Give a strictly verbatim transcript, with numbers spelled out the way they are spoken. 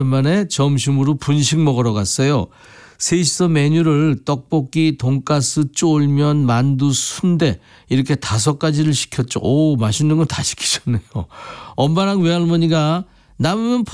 만에 점심으로 분식 먹으러 갔어요. 셋이서 메뉴를 떡볶이, 돈가스, 쫄면, 만두, 순대 이렇게 다섯 가지를 시켰죠. 오, 맛있는 건 다 시키셨네요. 엄마랑 외할머니가 남으면